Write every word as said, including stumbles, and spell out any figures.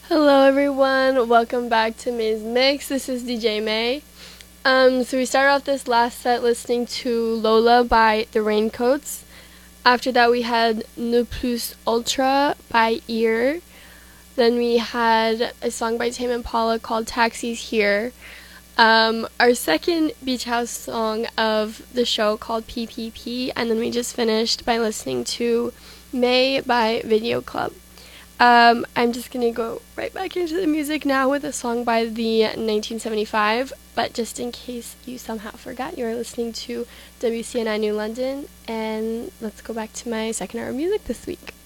Hello everyone, welcome back to May's Mix. This is D J May. Um, so we started off this last set listening to Lola by The Raincoats. After that we had Ne Plus Ultra by Ear. Then we had a song by Tame Impala called Taxis Here. Um, our second beach house song of the show called P P P. And then we just finished by listening to May by Video Club. Um, I'm just gonna go right back into the music now with a song by the nineteen seventy-five, but just in case you somehow forgot, you're listening to W C N I New London, and let's go back to my second hour of music this week.